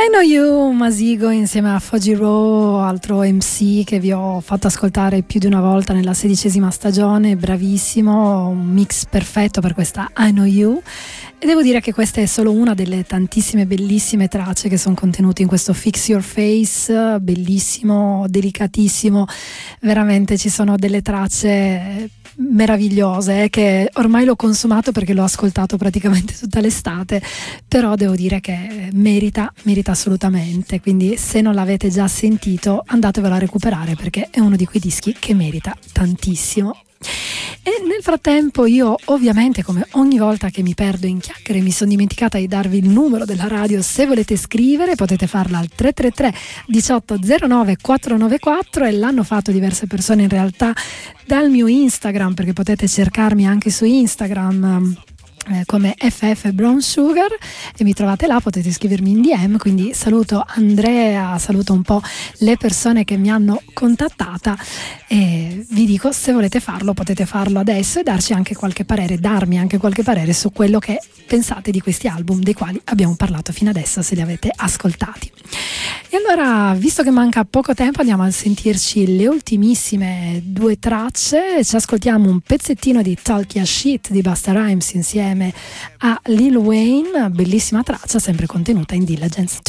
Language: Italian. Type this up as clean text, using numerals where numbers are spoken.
I Know You, Masigo insieme a Fojiro, altro MC che vi ho fatto ascoltare più di una volta nella 16ª stagione, bravissimo, un mix perfetto per questa I Know You. E devo dire che questa è solo una delle tantissime bellissime tracce che sono contenute in questo Fix Your Face, bellissimo, delicatissimo, veramente ci sono delle tracce meravigliose che ormai l'ho consumato perché l'ho ascoltato praticamente tutta l'estate, però devo dire che merita assolutamente, quindi se non l'avete già sentito andatevelo a recuperare perché è uno di quei dischi che merita tantissimo. E nel frattempo io ovviamente, come ogni volta che mi perdo in chiacchiere, mi sono dimenticata di darvi il numero della radio. Se volete scrivere potete farlo al 333 1809 494 e l'hanno fatto diverse persone in realtà dal mio Instagram, perché potete cercarmi anche su Instagram come FF Brown Sugar e mi trovate là, potete scrivermi in DM, quindi saluto Andrea, saluto un po' le persone che mi hanno contattata e vi dico, se volete farlo potete farlo adesso e darmi anche qualche parere su quello che pensate di questi album dei quali abbiamo parlato fino adesso, se li avete ascoltati. E allora, visto che manca poco tempo, andiamo a sentirci le ultimissime 2 tracce. Ci ascoltiamo un pezzettino di Talk Your Shit di Busta Rhymes insieme a Lil Wayne, bellissima traccia sempre contenuta in Diligence.